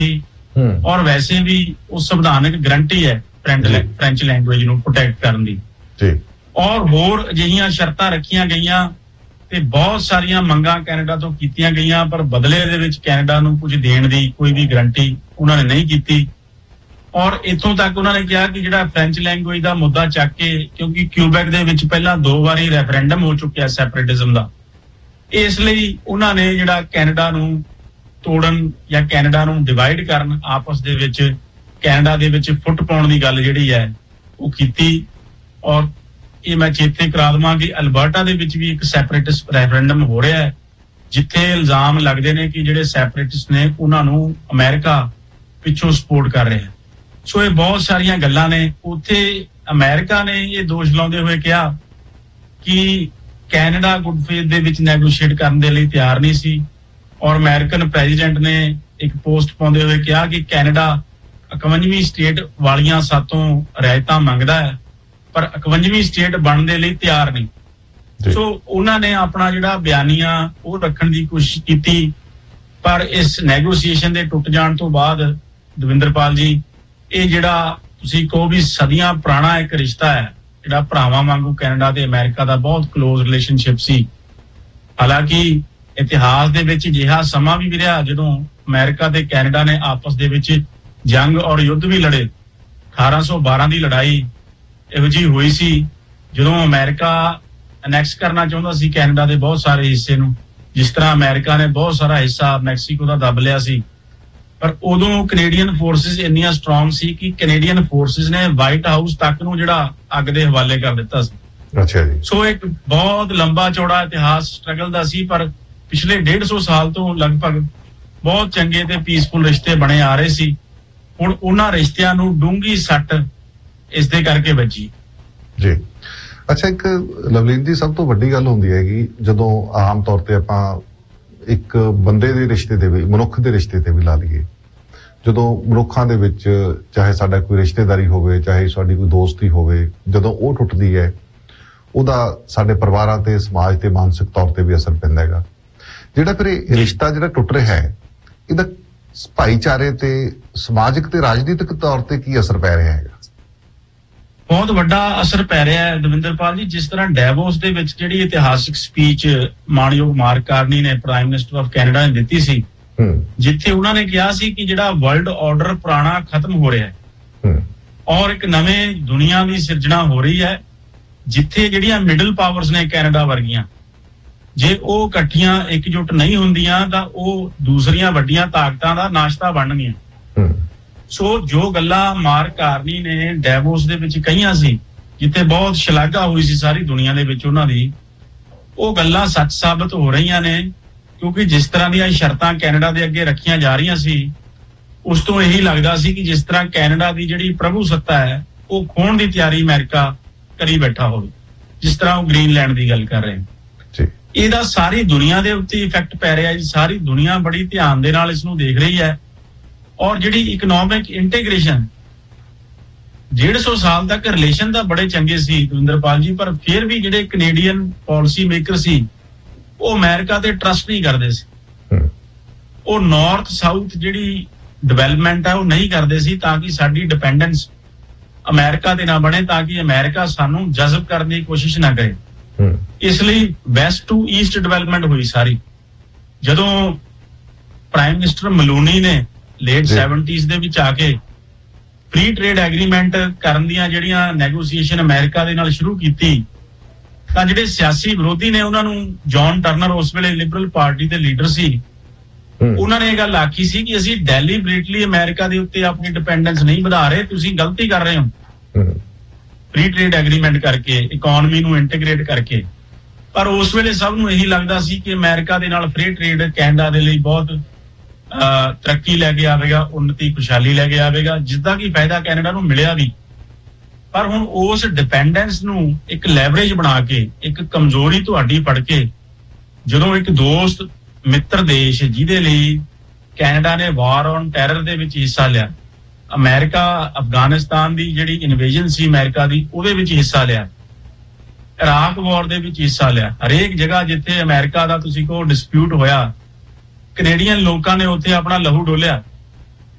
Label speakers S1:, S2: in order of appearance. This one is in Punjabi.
S1: ਔਰ ਵੈਸੇ ਵੀ ਉਹ ਸੰਵਿਧਾਨਕ ਗਰੰਟੀ ਹੈ ਫ੍ਰੈਂਚ ਲੈਂਗੁਏਜ ਨੂੰ ਪ੍ਰੋਟੈਕਟ ਕਰਨ ਦੀ ਔਰ ਹੋਰ ਅਜਿਹੀਆਂ ਸ਼ਰਤਾਂ ਰੱਖੀਆਂ ਗਈਆਂ ਤੇ ਬਹੁਤ ਸਾਰੀਆਂ ਮੰਗਾਂ ਕੈਨੇਡਾ ਤੋਂ ਕੀਤੀਆਂ ਗਈਆਂ ਪਰ ਬਦਲੇ ਦੇ ਵਿੱਚ ਕੈਨੇਡਾ ਨੂੰ ਕੁਝ ਦੇਣ ਦੀ ਕੋਈ ਵੀ ਗਰੰਟੀ ਉਹਨਾਂ ਨੇ ਨਹੀਂ ਕੀਤੀ ਔਰ ਇੱਥੋਂ ਤੱਕ ਉਹਨਾਂ ਨੇ ਕਿਹਾ ਕਿ ਜਿਹੜਾ ਫ੍ਰੈਂਚ ਲੈਂਗੁਏਜ ਦਾ ਮੁੱਦਾ ਚੱਕ ਕੇ ਕਿਉਂਕਿ ਕਿਊਬੈਕ ਦੇ ਵਿੱਚ ਪਹਿਲਾਂ 2 ਵਾਰੀ ਰੈਫਰੈਂਡਮ ਹੋ ਚੁੱਕਿਆ ਸੈਪਰੇਟਿਜ਼ਮ ਦਾ ਇਸ ਲਈ ਉਹਨਾਂ ਨੇ ਜਿਹੜਾ ਕੈਨੇਡਾ ਨੂੰ ਤੋੜਨ ਜਾਂ ਕੈਨੇਡਾ ਨੂੰ ਡਿਵਾਈਡ ਕਰਨ ਆਪਸ ਦੇ ਵਿੱਚ ਕੈਨੇਡਾ ਦੇ ਵਿੱਚ ਫੁੱਟ ਪਾਉਣ ਦੀ ਗੱਲ ਜਿਹੜੀ ਹੈ ਉਹ ਕੀਤੀ ਔਰ ਇਹ ਮੈਂ ਚੇਤੇ ਕਰਾ ਦੇਵਾਂ ਕਿ ਅਲਬਰਟਾ ਦੇ ਵਿੱਚ ਵੀ ਇੱਕ ਸੈਪਰੇਟਿਸਟ ਰੈਫਰੈਂਡਮ ਹੋ ਰਿਹਾ ਹੈ ਜਿੱਥੇ ਇਲਜ਼ਾਮ ਲੱਗਦੇ ਨੇ ਕਿ ਜਿਹੜੇ ਸੈਪਰੇਟਿਸਟ ਨੇ ਉਹਨਾਂ ਨੂੰ ਅਮਰੀਕਾ ਪਿੱਛੋਂ ਸਪੋਰਟ ਕਰ ਰਿਹਾ ਸੋ ਇਹ ਬਹੁਤ ਸਾਰੀਆਂ ਗੱਲਾਂ ਨੇ ਉੱਥੇ ਅਮਰੀਕਾ ਨੇ ਇਹ ਦੋਸ਼ ਲਾਉਂਦੇ ਹੋਏ ਕਿਹਾ ਕਿ ਕੈਨੇਡਾ ਗੁੱਡ ਫੇਥ ਦੇ ਵਿੱਚ ਨੈਗੋਸ਼ੀਏਟ ਕਰਨ ਦੇ ਲਈ ਤਿਆਰ ਨਹੀਂ ਸੀ ਔਰ ਅਮਰੀਕਨ ਪ੍ਰੈਜ਼ੀਡੈਂਟ ਨੇ ਇੱਕ ਪੋਸਟ ਪਾਉਂਦੇ ਹੋਏ ਕਿਹਾ ਕਿ ਕੈਨੇਡਾ 51ਵੀਂ ਸਟੇਟ ਵਾਲੀਆਂ ਸਾਤੋਂ ਰਿਆਇਤਾਂ ਮੰਗਦਾ ਹੈ ਪਰ 51ਵੀਂ ਸਟੇਟ ਬਣਨ ਦੇ ਲਈ ਤਿਆਰ ਨਹੀਂ ਸੋ ਉਹਨਾਂ ਨੇ ਆਪਣਾ ਜਿਹੜਾ ਬਿਆਨੀਆ ਉਹ ਰੱਖਣ ਦੀ ਕੋਸ਼ਿਸ਼ ਕੀਤੀ ਪਰ ਇਸ ਨੈਗੋਸ਼ੀਏਸ਼ਨ ਦੇ ਟੁੱਟ ਜਾਣ ਤੋਂ ਬਾਅਦ ਦਵਿੰਦਰਪਾਲ ਜੀ ਇਹ ਜਿਹੜਾ ਤੁਸੀਂ ਕਹੋ ਵੀ ਸਦੀਆਂ ਪੁਰਾਣਾ ਇੱਕ ਰਿਸ਼ਤਾ ਹੈ ਜਿਹੜਾ ਭਰਾਵਾਂ ਵਾਂਗੂ ਕੈਨੇਡਾ ਤੇ ਅਮਰੀਕਾ ਦਾ ਬਹੁਤ ਕਲੋਜ਼ ਰਿਲੇਸ਼ਨਸ਼ਿਪ ਸੀ ਹਾਲਾਂਕਿ ਇਤਿਹਾਸ ਦੇ ਵਿੱਚ ਅਜਿਹਾ ਸਮਾਂ ਵੀ ਰਿਹਾ ਜਦੋਂ ਅਮਰੀਕਾ ਤੇ ਕੈਨੇਡਾ ਨੇ ਆਪਸ ਦੇ ਵਿੱਚ ਜੰਗ ਔਰ ਯੁੱਧ ਵੀ ਲੜੇ 1812 ਦੀ ਲੜਾਈ ਇਹੋ ਜਿਹੀ ਹੋਈ ਸੀ ਜਦੋਂ ਅਮਰੀਕਾ ਅਨੈਕਸ ਕਰਨਾ ਚਾਹੁੰਦਾ ਸੀ ਕੈਨੇਡਾ ਦੇ ਬਹੁਤ ਸਾਰੇ ਹਿੱਸੇ ਨੂੰ ਜਿਸ ਤਰ੍ਹਾਂ ਅਮਰੀਕਾ ਨੇ ਬਹੁਤ ਸਾਰਾ ਹਿੱਸਾ ਮੈਕਸੀਕੋ ਦਾ ਦੱਬ ਲਿਆ ਸੀ ਪਰ ਉਦੋਂ ਕੈਨੇਡੀਅਨ ਫੋਰਸਿਸ ਇੰਨੀਆਂ ਸਟਰੋਂਗ ਸੀ ਕਿ ਕੈਨੇਡੀਅਨ ਫੋਰਸਿਸ ਨੇ ਵਾਈਟ ਹਾਊਸ ਤੱਕ ਨੂੰ ਜਿਹੜਾ ਅੱਗ ਦੇ ਹਵਾਲੇ ਕਰ ਦਿੱਤਾ ਸੀ
S2: ਅੱਛਾ ਜੀ
S1: ਸੋ ਇੱਕ ਬਹੁਤ ਲੰਬਾ ਚੌੜਾ ਇਤਿਹਾਸ ਸਟਰਗਲ ਦਾ ਸੀ ਪਰ ਪਿਛਲੇ 150 ਸਾਲ ਤੋਂ ਲਗਭਗ ਬਹੁਤ ਚੰਗੇ ਤੇ ਪੀਸਫੁਲ ਰਿਸ਼ਤੇ ਬਣੇ ਆ ਰਹੇ ਸੀ ਹੁਣ ਉਹਨਾਂ ਰਿਸ਼ਤਿਆਂ ਨੂੰ ਡੂੰਘੀ ਸੱਟ ਇਸ ਦੇ ਕਰਕੇ ਵੱਜੀ
S2: ਜੀ ਅੱਛਾ ਇੱਕ ਲਵਲੀਨ ਜੀ ਸਭ ਤੋਂ ਵੱਡੀ ਗੱਲ ਹੁੰਦੀ ਹੈਗੀ ਜਦੋਂ ਆਮ ਤੌਰ ਤੇ ਆਪਾਂ ਇੱਕ ਬੰਦੇ ਦੇ ਰਿਸ਼ਤੇ ਦੇ ਵੀ ਮਨੁੱਖ ਦੇ ਰਿਸ਼ਤੇ ਤੇ ਵੀ ਲਾ ਲਈਏ ਜਦੋਂ ਮਨੁੱਖਾਂ ਦੇ ਵਿੱਚ ਚਾਹੇ ਸਾਡਾ ਕੋਈ ਰਿਸ਼ਤੇਦਾਰੀ ਹੋਵੇ ਚਾਹੇ ਸਾਡੀ ਕੋਈ ਦੋਸਤੀ ਹੋਵੇ ਜਦੋਂ ਉਹ ਟੁੱਟਦੀ ਹੈ ਉਹਦਾ ਸਾਡੇ ਪਰਿਵਾਰਾਂ ਤੇ ਸਮਾਜ ਤੇ ਮਾਨਸਿਕ ਤੌਰ ਤੇ ਵੀ ਅਸਰ ਪੈਂਦਾ ਹੈਗਾ ਜਿਹੜਾ ਫਿਰ ਇਹ ਰਿਸ਼ਤਾ ਜਿਹੜਾ ਟੁੱਟ ਰਿਹਾ ਹੈ ਇਹਦਾ ਭਾਈਚਾਰੇ ਤੇ ਸਮਾਜਿਕ ਤੇ ਰਾਜਨੀਤਿਕ ਤੌਰ ਤੇ ਕੀ ਅਸਰ ਪੈ ਰਿਹਾ ਹੈਗਾ
S1: ਬਹੁਤ ਵੱਡਾ ਅਸਰ ਪੈ ਰਿਹਾ ਹੈ ਦਵਿੰਦਰਪਾਲ ਜੀ ਜਿਸ ਤਰ੍ਹਾਂ ਡੈਵੋਸ ਦੇ ਵਿੱਚ ਜਿਹੜੀ ਇਤਿਹਾਸਿਕ ਸਪੀਚ ਮਾਨਯੋਗ ਮਾਰਕ ਕਾਰਨੀ ਨੇ ਪ੍ਰਾਈਮ ਮਿਨਿਸਟਰ ਆਫ ਕੈਨੇਡਾ ਨੇ ਦਿੱਤੀ ਸੀ ਜਿੱਥੇ ਉਹਨਾਂ ਨੇ ਕਿਹਾ ਸੀ ਕਿ ਜਿਹੜਾ ਵਰਲਡ ਆਰਡਰ ਪੁਰਾਣਾ ਖਤਮ ਹੋ ਰਿਹਾ ਹੈ ਔਰ ਇੱਕ ਨਵੇਂ ਦੁਨੀਆ ਦੀ ਸਿਰਜਣਾ ਹੋ ਰਹੀ ਹੈ ਜਿੱਥੇ ਜਿਹੜੀਆਂ ਮਿਡਲ ਪਾਵਰਸ ਨੇ ਕੈਨੇਡਾ ਵਰਗੀਆਂ ਜੇ ਉਹ ਇਕੱਠੀਆਂ ਇਕਜੁੱਟ ਨਹੀਂ ਹੁੰਦੀਆਂ ਤਾਂ ਉਹ ਦੂਸਰੀਆਂ ਵੱਡੀਆਂ ਤਾਕਤਾਂ ਦਾ ਨਾਸ਼ਤਾ ਬਣਨਗੀਆਂ ਸੋ ਜੋ ਗੱਲਾਂ ਮਾਰਕ ਕਾਰਨੀ ਨੇ ਡੈਵੋਸ ਦੇ ਵਿੱਚ ਕਹੀਆਂ ਸੀ ਜਿੱਥੇ ਬਹੁਤ ਸ਼ਲਾਘਾ ਹੋਈ ਸੀ ਸਾਰੀ ਦੁਨੀਆ ਦੇ ਵਿੱਚ ਉਹਨਾਂ ਦੀ ਉਹ ਗੱਲਾਂ ਸੱਚ ਸਾਬਤ ਹੋ ਰਹੀਆਂ ਨੇ ਕਿਉਂਕਿ ਜਿਸ ਤਰ੍ਹਾਂ ਦੀਆਂ ਸ਼ਰਤਾਂ ਕੈਨੇਡਾ ਦੇ ਅੱਗੇ ਰੱਖੀਆਂ ਜਾ ਰਹੀਆਂ ਸੀ ਉਸ ਤੋਂ ਇਹੀ ਲੱਗਦਾ ਸੀ ਕਿ ਜਿਸ ਤਰ੍ਹਾਂ ਕੈਨੇਡਾ ਦੀ ਜਿਹੜੀ ਪ੍ਰਭੂ ਸੱਤਾ ਹੈ ਉਹ ਖੋਣ ਦੀ ਤਿਆਰੀ ਅਮਰੀਕਾ ਕਰੀ ਬੈਠਾ ਹੋਵੇ ਜਿਸ ਤਰ੍ਹਾਂ ਉਹ ਗ੍ਰੀਨਲੈਂਡ ਦੀ ਗੱਲ ਕਰ ਰਹੇ ਨੇ ਇਹਦਾ ਸਾਰੀ ਦੁਨੀਆ ਦੇ ਉੱਤੇ ਇਫੈਕਟ ਪੈ ਰਿਹਾ ਜੀ ਸਾਰੀ ਦੁਨੀਆ ਬੜੀ ਧਿਆਨ ਦੇ ਨਾਲ ਇਸ ਨੂੰ ਦੇਖ ਰਹੀ ਹੈ ਔਰ ਜਿਹੜੀ ਇਕਨੋਮਿਕ ਇੰਟੀਗ੍ਰੇਸ਼ਨ 150 ਸਾਲ ਤੱਕ ਰਿਲੇਸ਼ਨ ਤਾਂ ਬੜੇ ਚੰਗੇ ਸੀ ਦਵਿੰਦਰਪਾਲ ਜੀ ਪਰ ਫਿਰ ਵੀ ਜਿਹੜੇ ਕੈਨੇਡੀਅਨ ਪਾਲਿਸੀ ਮੇਕਰ ਸੀ ਉਹ ਅਮਰੀਕਾ ਤੇ ਟਰਸਟ ਨਹੀਂ ਕਰਦੇ ਸੀ ਉਹ ਨਾਰਥ ਸਾਊਥ ਜਿਹੜੀ ਡਿਵੈਲਪਮੈਂਟ ਹੈ ਉਹ ਨਹੀਂ ਕਰਦੇ ਸੀ ਤਾਂ ਕਿ ਸਾਡੀ ਡਿਪੈਂਡੈਂਸ ਅਮਰੀਕਾ ਤੇ ਨਾ ਬਣੇ ਤਾਂ ਕਿ ਅਮਰੀਕਾ ਸਾਨੂੰ ਜਜ਼ਬ ਕਰਨ ਦੀ ਕੋਸ਼ਿਸ਼ ਨਾ ਕਰੇ ਇਸ ਲਈ ਵੈਸਟ ਟੂ ਈਸਟ ਡਿਵੈਲਪਮੈਂਟ ਹੋਈ ਸਾਰੀ ਜਦੋਂ ਪ੍ਰਾਈਮ ਮਿਨਿਸਟਰ ਮਲੂਨੀ ਨੇ ਲੇਟ 70s ਦੇ ਵਿੱਚ ਆ ਕੇ ਫ੍ਰੀ ਟ੍ਰੇਡ ਐਗਰੀਮੈਂਟ ਕਰਨ ਦੀਆਂ ਜਿਹੜੀਆਂ ਨੈਗੋਸੀਏਸ਼ਨ ਅਮਰੀਕਾ ਦੇ ਨਾਲ ਸ਼ੁਰੂ ਕੀਤੀ ਤਾਂ ਜਿਹੜੇ ਸਿਆਸੀ ਵਿਰੋਧੀ ਨੇ ਉਹਨਾਂ ਨੂੰ ਜੌਨ ਟਰਨਰ ਉਸ ਵੇਲੇ ਲਿਬਰਲ ਪਾਰਟੀ ਦੇ ਲੀਡਰ ਸੀ ਉਹਨਾਂ ਨੇ ਇਹ ਗੱਲ ਆਖੀ ਸੀ ਕਿ ਅਸੀਂ ਡੈਲੀਬਰੇਟਲੀ ਅਮਰੀਕਾ ਦੇ ਉੱਤੇ ਆਪਣੀ ਡਿਪੈਂਡੈਂਸ ਨਹੀਂ ਵਧਾ ਰਹੇ ਤੁਸੀਂ ਗਲਤੀ ਕਰ ਰਹੇ ਹੋ ਫ੍ਰੀ ਟ੍ਰੇਡ ਐਗਰੀਮੈਂਟ ਕਰਕੇ ਇਕਨੋਮੀ ਨੂੰ ਇੰਟੀਗ੍ਰੇਟ ਕਰਕੇ ਪਰ ਉਸ ਵੇਲੇ ਸਭ ਨੂੰ ਇਹੀ ਲੱਗਦਾ ਸੀ ਕਿ ਅਮਰੀਕਾ ਦੇ ਨਾਲ ਫ੍ਰੀ ਟ੍ਰੇਡ ਕੈਨੇਡਾ ਦੇ ਲਈ ਬਹੁਤ ਤਰੱਕੀ ਲੈ ਕੇ ਆਵੇਗਾ ਉન્નਤੀ ਖੁਸ਼ਹਾਲੀ ਲੈ ਕੇ ਆਵੇਗਾ ਜਿਸਦਾ ਕਿ ਫਾਇਦਾ ਕੈਨੇਡਾ ਨੂੰ ਮਿਲਿਆ ਵੀ ਪਰ ਹੁਣ ਉਸ ਡਿਪੈਂਡੈਂਸ ਨੂੰ ਇੱਕ ਲੈਵਰੇਜ ਬਣਾ ਕੇ ਇੱਕ ਕਮਜ਼ੋਰੀ ਤੁਹਾਡੀ ਫੜ ਕੇ ਜਦੋਂ ਇੱਕ ਦੋਸਤ ਮਿੱਤਰ ਦੇਸ਼ ਜਿਹਦੇ ਲਈ ਕੈਨੇਡਾ ਨੇ ਵਾਰ ਔਨ ਟੈਰਰ ਦੇ ਵਿੱਚ ਹਿੱਸਾ ਲਿਆ ਅਮਰੀਕਾ ਅਫਗਾਨਿਸਤਾਨ ਦੀ ਜਿਹੜੀ ਇਨਵੇਜਨ ਸੀ ਅਮਰੀਕਾ ਦੀ ਉਹਦੇ ਵਿੱਚ ਹਿੱਸਾ ਲਿਆ ਇਰਾਕ ਵਾਰ ਦੇ ਵਿੱਚ ਹਿੱਸਾ ਲਿਆ ਹਰੇਕ ਜਗ੍ਹਾ ਜਿੱਥੇ ਅਮਰੀਕਾ ਦਾ ਤੁਸੀਂ ਕਹੋ ਡਿਸਪਿਊਟ ਹੋਇਆ ਕੈਨੇਡੀਅਨ ਲੋਕਾਂ ਨੇ ਉੱਥੇ ਆਪਣਾ ਲਹੂ ਡੋਲਿਆ